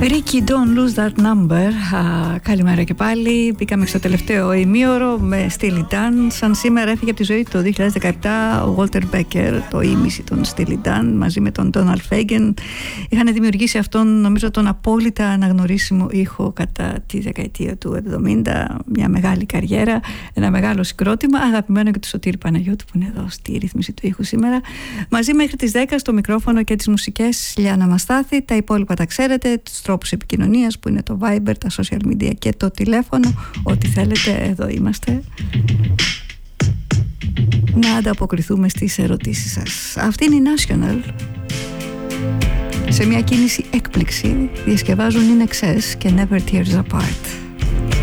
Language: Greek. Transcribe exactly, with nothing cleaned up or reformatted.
Ricky, don't lose that number. Α, καλημέρα και πάλι. Μπήκαμε στο τελευταίο ημίωρο με Steely Dan. Σαν σήμερα έφυγε από τη ζωή το δύο χιλιάδες δεκαεπτά ο Walter Becker, το ήμιση των Steely Dan, μαζί με τον Donald Fagen. Είχαν δημιουργήσει αυτόν, νομίζω, τον απόλυτα αναγνωρίσιμο ήχο κατά τη δεκαετία του εβδομήντα. Μια μεγάλη καριέρα, ένα μεγάλο συγκρότημα. Αγαπημένο και του Σωτήρη Παναγιώτου, που είναι εδώ στη ρύθμιση του ήχου σήμερα. Μαζί μέχρι τις δέκα στο μικρόφωνο και τις μουσικές Λιάννα Μαστάθη. Τα υπόλοιπα τα ξέρετε, τους τρόπους επικοινωνίας που είναι το Viber, τα social media και το τηλέφωνο. Ό,τι θέλετε, εδώ είμαστε. Να ανταποκριθούμε στις ερωτήσεις σας. Αυτή είναι η National. Σε μια κίνηση έκπληξη διασκευάζουν In Excess και Never Tears Apart.